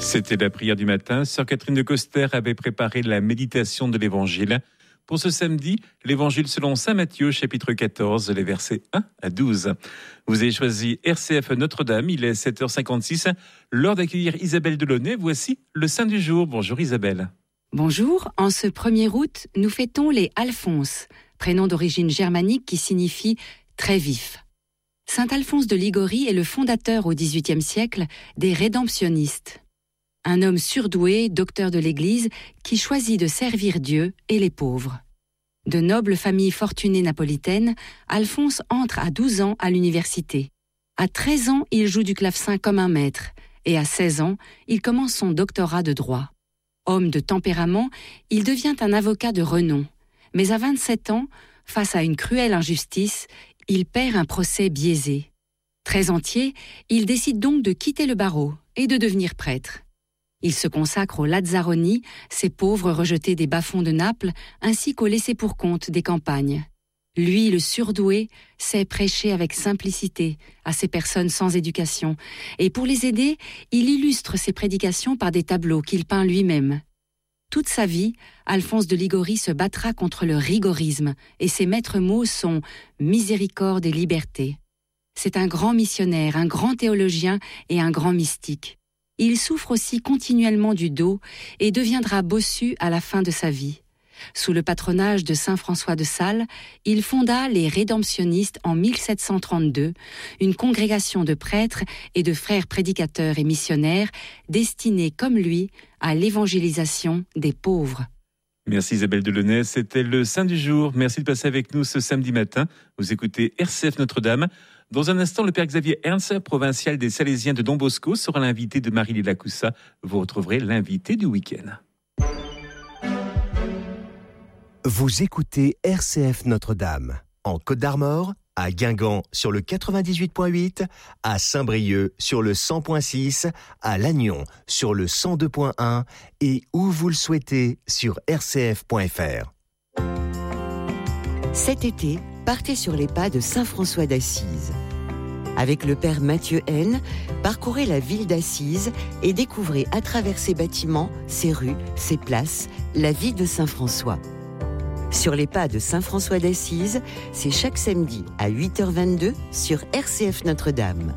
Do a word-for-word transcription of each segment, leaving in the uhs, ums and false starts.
C'était la prière du matin. Sœur Catherine de Coster avait préparé la méditation de l'Évangile. Pour ce samedi, l'Évangile selon saint Matthieu, chapitre quatorze, les versets un à douze. Vous avez choisi R C F Notre-Dame, il est sept heures cinquante-six. L'heure d'accueillir Isabelle Delaunay. Voici le saint du jour. Bonjour Isabelle. Bonjour, en ce premier août, nous fêtons les Alphonse, prénom d'origine germanique qui signifie « très vif ». Saint Alphonse de Liguori est le fondateur au dix-huitième siècle des rédemptionnistes. Un homme surdoué, docteur de l'Église, qui choisit de servir Dieu et les pauvres. De noble famille fortunée napolitaine, Alphonse entre à douze ans à l'université. À treize ans, il joue du clavecin comme un maître, et à seize ans, il commence son doctorat de droit. Homme de tempérament, il devient un avocat de renom. Mais à vingt-sept ans, face à une cruelle injustice, il perd un procès biaisé. Très entier, il décide donc de quitter le barreau et de devenir prêtre. Il se consacre aux Lazzaroni, ces pauvres rejetés des bas-fonds de Naples, ainsi qu'aux laissés-pour-compte des campagnes. Lui, le surdoué, sait prêcher avec simplicité à ces personnes sans éducation, et pour les aider, il illustre ses prédications par des tableaux qu'il peint lui-même. Toute sa vie, Alphonse de Liguori se battra contre le rigorisme, et ses maîtres mots sont « miséricorde et liberté ». C'est un grand missionnaire, un grand théologien et un grand mystique. Il souffre aussi continuellement du dos et deviendra bossu à la fin de sa vie. Sous le patronage de saint François de Sales, il fonda les Rédemptionnistes en mille sept cent trente-deux, une congrégation de prêtres et de frères prédicateurs et missionnaires destinés, comme lui, à l'évangélisation des pauvres. Merci Isabelle Delaunay, c'était le Saint du jour. Merci de passer avec nous ce samedi matin. Vous écoutez R C F Notre-Dame. Dans un instant, le père Xavier Ernst, provincial des Salésiens de Don Bosco, sera l'invité de Marie-Léla Coussa. Vous retrouverez l'invité du week-end. Vous écoutez R C F Notre-Dame, en Côte d'Armor, à Guingamp sur le quatre-vingt-dix-huit virgule huit, à Saint-Brieuc sur le cent virgule six, à Lannion sur le cent deux virgule un et où vous le souhaitez sur r c f point f r. Cet été, partez sur les pas de saint François d'Assise. Avec le père Mathieu Haine, parcourez la ville d'Assise et découvrez à travers ses bâtiments, ses rues, ses places, la vie de saint François. Sur les pas de saint François d'Assise, c'est chaque samedi à huit heures vingt-deux sur R C F Notre-Dame.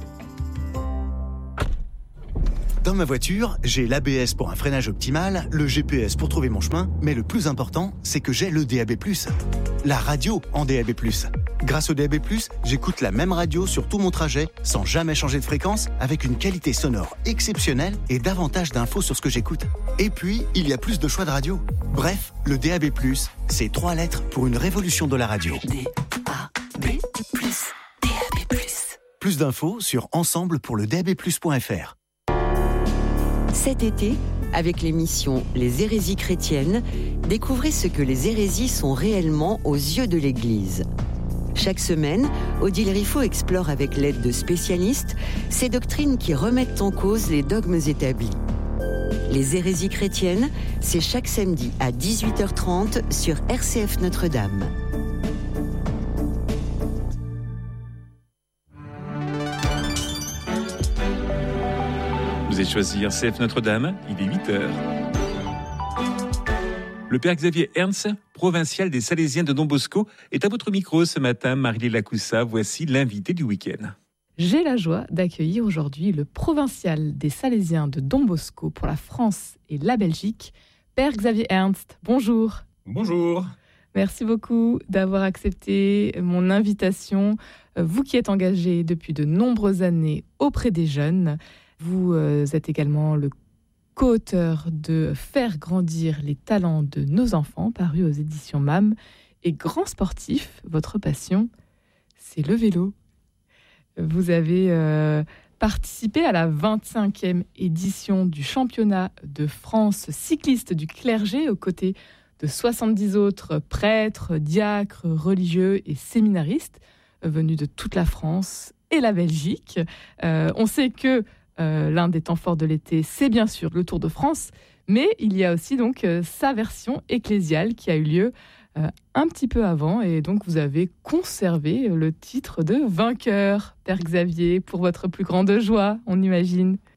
Dans ma voiture, j'ai l'A B S pour un freinage optimal, le G P S pour trouver mon chemin, mais le plus important, c'est que j'ai le D A B plus. La radio en D A B plus. Grâce au D A B plus, j'écoute la même radio sur tout mon trajet, sans jamais changer de fréquence, avec une qualité sonore exceptionnelle et davantage d'infos sur ce que j'écoute. Et puis, il y a plus de choix de radio. Bref, le D A B plus, c'est trois lettres pour une révolution de la radio. D A B plus, D A B plus. Plus d'infos sur ensemble pour le d a b plus point f r. Cet été, avec l'émission Les hérésies chrétiennes, découvrez ce que les hérésies sont réellement aux yeux de l'Église. Chaque semaine, Odile Riffaut explore avec l'aide de spécialistes ces doctrines qui remettent en cause les dogmes établis. Les hérésies chrétiennes, c'est chaque samedi à dix-huit heures trente sur R C F Notre-Dame. Vous avez choisi R C F Notre-Dame, il est huit heures. Le père Xavier Ernst, provincial des Salésiens de Don Bosco, est à votre micro ce matin. Marie-Léla Coussa, voici l'invité du week-end. J'ai la joie d'accueillir aujourd'hui le provincial des Salésiens de Don Bosco pour la France et la Belgique, père Xavier Ernst. Bonjour. Bonjour. Merci beaucoup d'avoir accepté mon invitation. Vous qui êtes engagé depuis de nombreuses années auprès des jeunes, vous êtes également le co-auteur de Faire grandir les talents de nos enfants, paru aux éditions M A M, et grand sportif, votre passion, c'est le vélo. Vous avez euh, participé à la vingt-cinquième édition du championnat de France cycliste du clergé aux côtés de soixante-dix autres prêtres, diacres, religieux et séminaristes euh, venus de toute la France et la Belgique. Euh, on sait que Euh, l'un des temps forts de l'été, c'est bien sûr le Tour de France, mais il y a aussi donc euh, sa version ecclésiale qui a eu lieu euh, un petit peu avant, et donc vous avez conservé le titre de vainqueur, Père Xavier, pour votre plus grande joie, on imagine.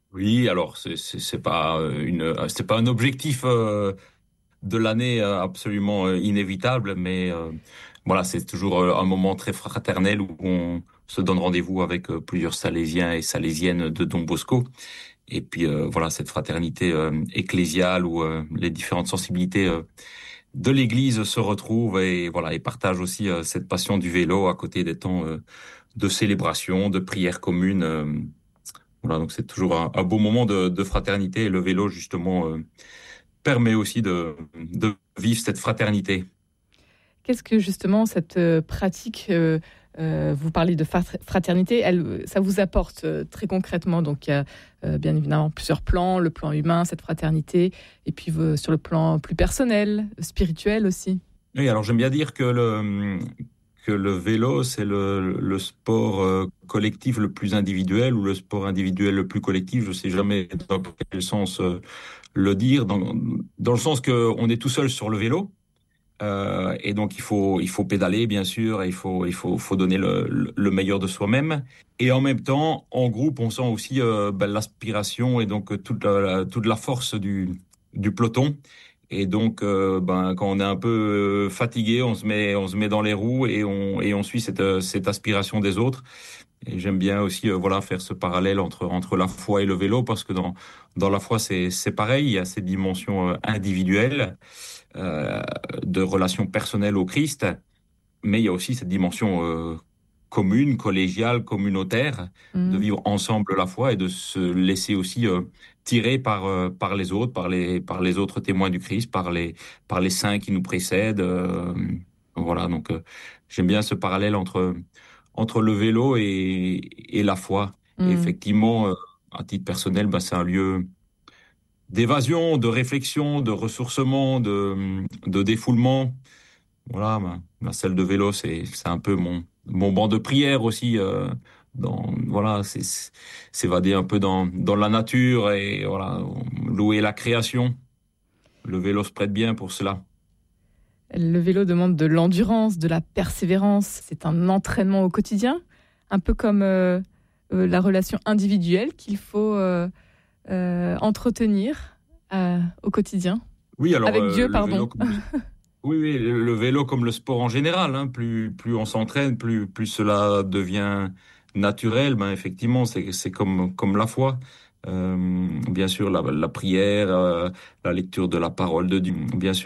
Oui, alors c'est c'est, c'est pas une c'est pas un objectif euh, de l'année euh, absolument euh, inévitable, mais euh, voilà, c'est toujours euh, un moment très fraternel où on se donne rendez-vous avec euh, plusieurs Salésiens et Salésiennes de Don Bosco. Et puis euh, voilà, cette fraternité euh, ecclésiale où euh, les différentes sensibilités euh, de l'Église se retrouvent et voilà et partagent aussi euh, cette passion du vélo à côté des temps euh, de célébration, de prières communes. euh, Voilà, donc c'est toujours un, un beau moment de, de fraternité et le vélo justement euh, permet aussi de, de vivre cette fraternité. Qu'est-ce que justement cette euh, pratique, euh, euh, vous parlez de fraternité, elle, ça vous apporte euh, très concrètement? Donc il y a euh, bien évidemment plusieurs plans, le plan humain, cette fraternité, et puis euh, sur le plan plus personnel, spirituel aussi. Oui, alors j'aime bien dire que le, que le vélo, c'est le, le sport euh, collectif le plus individuel ou le sport individuel le plus collectif. Je ne sais jamais dans quel sens euh, le dire, dans, dans le sens qu'on est tout seul sur le vélo. Euh, et donc il faut il faut pédaler bien sûr, et il faut il faut faut donner le, le, le meilleur de soi-même. Et en même temps, en groupe, on sent aussi euh, ben, l'aspiration et donc toute la, toute la force du du peloton. Et donc euh, ben quand on est un peu fatigué, on se met on se met dans les roues et on et on suit cette cette aspiration des autres. Et j'aime bien aussi euh, voilà faire ce parallèle entre entre la foi et le vélo parce que dans dans la foi c'est c'est pareil, il y a cette dimension euh, individuelle euh, de relation personnelle au Christ, mais il y a aussi cette dimension euh, commune, collégiale, communautaire, de Mmh. vivre ensemble la foi et de se laisser aussi euh, tirer par euh, par les autres, par les par les autres témoins du Christ, par les par les saints qui nous précèdent. Euh, voilà, donc euh, j'aime bien ce parallèle entre entre le vélo et et la foi. Et Mmh. effectivement, euh, à titre personnel, bah, c'est un lieu d'évasion, de réflexion, de ressourcement, de, de défoulement. Voilà, ma, ma selle de vélo, c'est, c'est un peu mon, mon banc de prière aussi. Euh, dans, voilà, c'est, c'est s'évader un peu dans, dans la nature et voilà, louer la création. Le vélo se prête bien pour cela. Le vélo demande de l'endurance, de la persévérance. C'est un entraînement au quotidien, un peu comme euh, euh, la relation individuelle qu'il faut euh, euh, entretenir euh, au quotidien. Oui, alors Avec euh, Dieu, le pardon. vélo, comme, oui, oui, le, le vélo comme le sport en général. Hein, plus, plus on s'entraîne, plus, plus cela devient naturel. Ben effectivement, c'est, c'est comme, comme la foi. Euh, bien sûr, la, la prière, euh, la lecture de la parole de Dieu, bien sûr.